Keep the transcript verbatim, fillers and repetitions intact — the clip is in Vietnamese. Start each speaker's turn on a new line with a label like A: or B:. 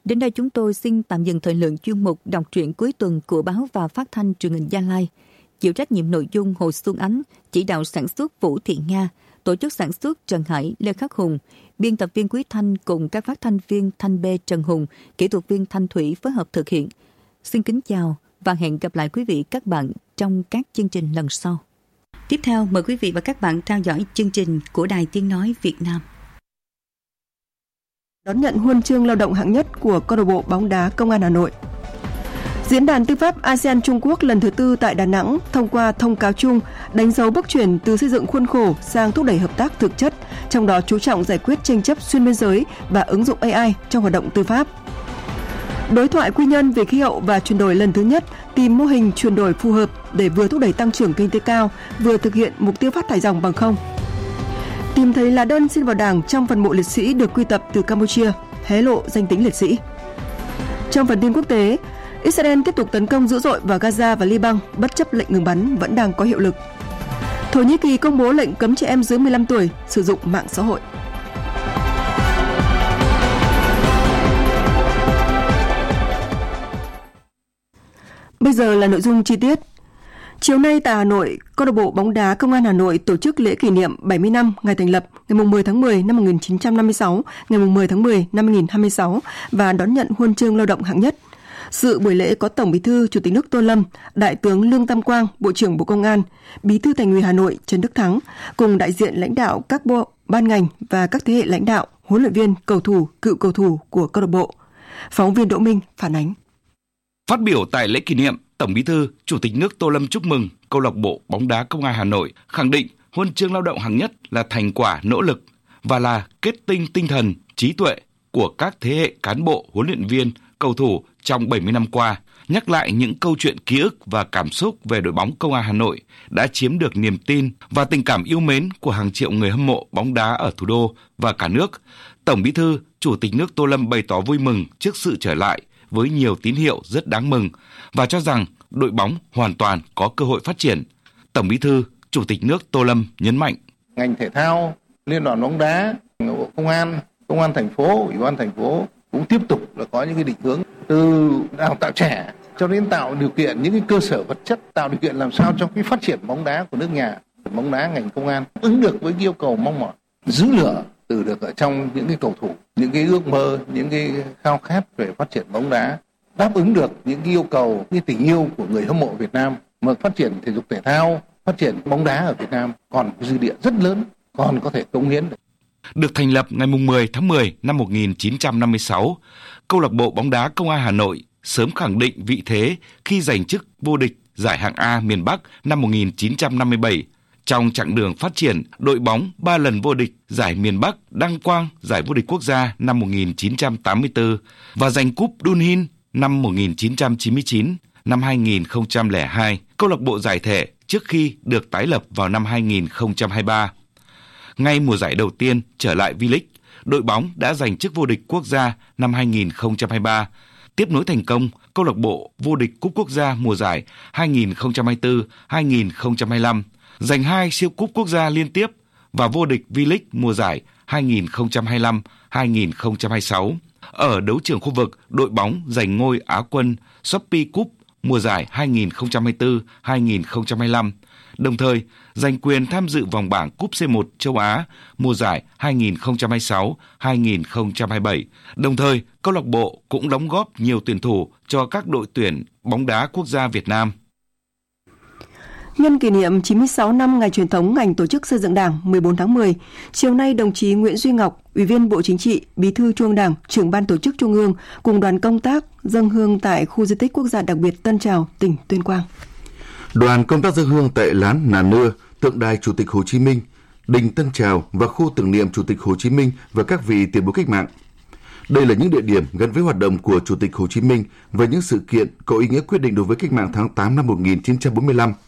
A: Đến đây chúng tôi xin tạm dừng thời lượng chuyên mục đọc truyện cuối tuần của báo và phát thanh truyền hình Gia Lai. Chịu trách nhiệm nội dung Hồ Xuân Ánh, chỉ đạo sản xuất Vũ Thị Nga, tổ chức sản xuất Trần Hải, Lê Khắc Hùng, biên tập viên Quý Thanh cùng các phát thanh viên Thanh B, Trần Hùng, kỹ thuật viên Thanh Thủy phối hợp thực hiện. Xin kính chào và hẹn gặp lại quý vị các bạn trong các chương trình lần sau. Tiếp theo mời quý vị và các bạn theo dõi chương trình của Đài Tiếng nói Việt Nam.
B: Đón nhận huân chương lao động hạng nhất của câu lạc bộ bóng đá Công an Hà Nội. Diễn đàn tư pháp a sê an Trung Quốc lần thứ tư tại Đà Nẵng thông qua thông cáo chung đánh dấu bước chuyển từ xây dựng khuôn khổ sang thúc đẩy hợp tác thực chất, trong đó chú trọng giải quyết tranh chấp xuyên biên giới và ứng dụng a i trong hoạt động tư pháp. Đối thoại Quy Nhơn về khí hậu và chuyển đổi lần thứ nhất tìm mô hình chuyển đổi phù hợp để vừa thúc đẩy tăng trưởng kinh tế cao, vừa thực hiện mục tiêu phát thải ròng bằng không. Tìm thấy lá đơn xin vào Đảng trong phần mộ liệt sĩ được quy tập từ Campuchia, hé lộ danh tính liệt sĩ. Trong phần tin quốc tế, Israel tiếp tục tấn công dữ dội vào Gaza và Liban bất chấp lệnh ngừng bắn vẫn đang có hiệu lực. Thổ Nhĩ Kỳ công bố lệnh cấm trẻ em dưới mười lăm tuổi sử dụng mạng xã hội. Bây giờ là nội dung chi tiết. Chiều nay tại Hà Nội, câu lạc bộ bóng đá Công an Hà Nội tổ chức lễ kỷ niệm bảy mươi năm ngày thành lập ngày mười tháng mười năm một nghìn chín trăm năm mươi sáu, ngày mười tháng mười năm hai nghìn không trăm hai mươi sáu và đón nhận huân chương lao động hạng nhất. Dự buổi lễ có Tổng Bí thư Chủ tịch nước Tô Lâm, Đại tướng Lương Tam Quang, Bộ trưởng Bộ Công an, Bí thư Thành ủy Hà Nội Trần Đức Thắng cùng đại diện lãnh đạo các bộ, ban ngành và các thế hệ lãnh đạo, huấn luyện viên, cầu thủ, cựu cầu thủ của câu lạc bộ. Phóng viên Đỗ Minh phản ánh.
C: Phát biểu tại lễ kỷ niệm, Tổng Bí thư, Chủ tịch nước Tô Lâm chúc mừng câu lạc bộ bóng đá Công an Hà Nội, khẳng định huân chương lao động hạng nhất là thành quả nỗ lực và là kết tinh tinh thần, trí tuệ của các thế hệ cán bộ, huấn luyện viên, cầu thủ trong bảy mươi năm qua, nhắc lại những câu chuyện ký ức và cảm xúc về đội bóng Công an Hà Nội đã chiếm được niềm tin và tình cảm yêu mến của hàng triệu người hâm mộ bóng đá ở thủ đô và cả nước. Tổng Bí thư, Chủ tịch nước Tô Lâm bày tỏ vui mừng trước sự trở lại với nhiều tín hiệu rất đáng mừng và cho rằng đội bóng hoàn toàn có cơ hội phát triển. Tổng Bí thư, Chủ tịch nước Tô Lâm nhấn mạnh:
D: ngành thể thao, Liên đoàn bóng đá, Bộ Công an, Công an thành phố, Ủy ban thành phố cũng tiếp tục là có những cái định hướng từ đào tạo trẻ cho đến tạo điều kiện những cái cơ sở vật chất, tạo điều kiện làm sao cho cái phát triển bóng đá của nước nhà. Bóng đá ngành công an ứng được với yêu cầu mong mỏi, giữ lửa từ được ở trong những cái cầu thủ, những cái ước mơ, những cái khao khát về phát triển bóng đá, đáp ứng được những cái yêu cầu, cái tình yêu của người hâm mộ Việt Nam, mà phát triển thể dục thể thao, phát triển bóng đá ở Việt Nam còn dư địa rất lớn, còn có thể cống hiến được.
C: Được thành lập ngày mười tháng mười năm một nghìn chín trăm năm mươi sáu, câu lạc bộ bóng đá Công an Hà Nội sớm khẳng định vị thế khi giành chức vô địch giải hạng A miền Bắc năm một nghìn chín trăm năm mươi bảy. Trong chặng đường phát triển, đội bóng ba lần vô địch giải miền Bắc, đăng quang giải vô địch quốc gia năm một nghìn chín trăm tám mươi tư và giành cúp Dunhin năm một nghìn chín trăm chín mươi chín. Năm hai nghìn không trăm lẻ hai, câu lạc bộ giải thể trước khi được tái lập vào năm hai nghìn không trăm hai mươi ba. Ngay mùa giải đầu tiên trở lại V-League, đội bóng đã giành chức vô địch quốc gia năm hai nghìn không trăm hai mươi ba. Tiếp nối thành công, câu lạc bộ vô địch cúp quốc gia mùa giải hai nghìn không trăm hai mươi tư hai nghìn không trăm hai mươi lăm, giành hai siêu cúp quốc gia liên tiếp và vô địch V-League mùa giải hai nghìn không trăm hai mươi lăm hai nghìn không trăm hai mươi sáu. Ở đấu trường khu vực, đội bóng giành ngôi Á quân Shopee Cup mùa giải hai nghìn không trăm hai mươi tư hai nghìn không trăm hai mươi lăm, đồng thời giành quyền tham dự vòng bảng Cúp xê một châu Á mùa giải hai nghìn không trăm hai mươi sáu hai nghìn không trăm hai mươi bảy. Đồng thời, câu lạc bộ cũng đóng góp nhiều tuyển thủ cho các đội tuyển bóng đá quốc gia Việt Nam.
B: Nhân kỷ niệm chín mươi sáu năm ngày truyền thống ngành tổ chức xây dựng Đảng mười bốn tháng mười, chiều nay đồng chí Nguyễn Duy Ngọc, Ủy viên Bộ Chính trị, Bí thư Trung ương Đảng, Trưởng ban Tổ chức Trung ương cùng đoàn công tác dâng hương tại khu di tích quốc gia đặc biệt Tân Trào, tỉnh Tuyên Quang.
E: Đoàn công tác dâng hương tại lán Nà Nưa, tượng đài Chủ tịch Hồ Chí Minh, đình Tân Trào và khu tưởng niệm Chủ tịch Hồ Chí Minh và các vị tiền bối cách mạng. Đây là những địa điểm gắn với hoạt động của Chủ tịch Hồ Chí Minh và những sự kiện có ý nghĩa quyết định đối với cách mạng tháng tám năm một nghìn chín trăm bốn mươi lăm.